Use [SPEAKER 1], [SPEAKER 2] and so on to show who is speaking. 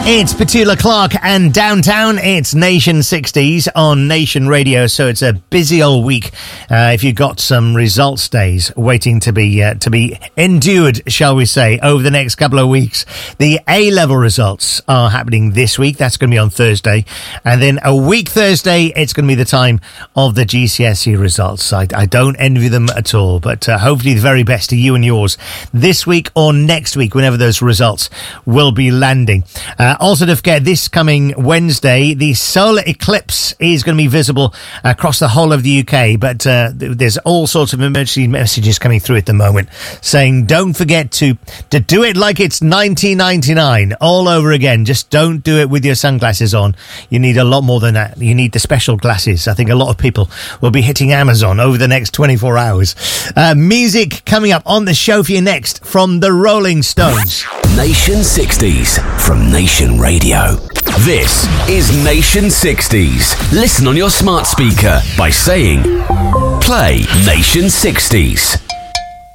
[SPEAKER 1] It's Petula Clark and Downtown. It's Nation 60s on Nation Radio, so it's a busy old week. If you've got some results days waiting to be endured, shall we say, over the next couple of weeks. The A-level results are happening this week. That's going to be on Thursday. And then a week Thursday, it's going to be the time of the GCSE results. I don't envy them at all, but hopefully the very best to you and yours this week or next week, whenever those results will be landing. Also, don't forget, this coming Wednesday, the solar eclipse is going to be visible across the whole of the UK, but there's all sorts of emergency messages coming through at the moment saying don't forget to do it like it's 1999 all over again. Just don't do it with your sunglasses on. You need a lot more than that. You need the special glasses. I think a lot of people will be hitting Amazon over the next 24 hours. Music coming up on the show for you next from the Rolling Stones.
[SPEAKER 2] Nation 60s from Nation Radio. This is Nation 60s. Listen on your smart speaker by saying, play Nation 60s.